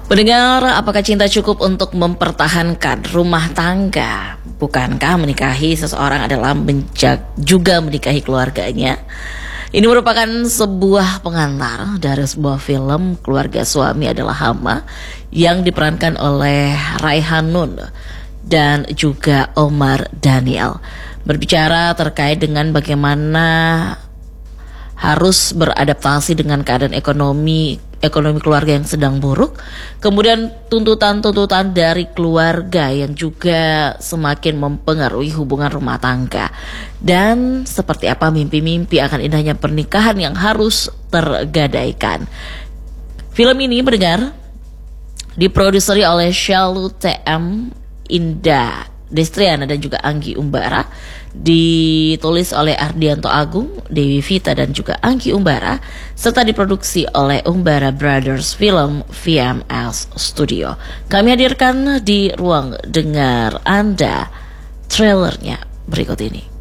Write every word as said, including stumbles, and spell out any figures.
Mendengar, apakah cinta cukup untuk mempertahankan rumah tangga? Bukankah menikahi seseorang adalah menjag- juga menikahi keluarganya? Ini merupakan sebuah pengantar dari sebuah film Keluarga Suami Adalah Hama yang diperankan oleh Raihan Nun dan juga Omar Daniel. Berbicara terkait dengan bagaimana harus beradaptasi dengan keadaan ekonomi ekonomi keluarga yang sedang buruk, kemudian tuntutan-tuntutan dari keluarga yang juga semakin mempengaruhi hubungan rumah tangga, dan seperti apa mimpi-mimpi akan indahnya pernikahan yang harus tergadaikan. Film ini mendengar diproduseri oleh Shallu T M, Indah Destriana dan juga Anggi Umbara, ditulis oleh Ardianto Agung, Dewi Vita dan juga Anggi Umbara, serta diproduksi oleh Umbara Brothers Film V M S Studio. Kami hadirkan di ruang dengar Anda trailernya berikut ini.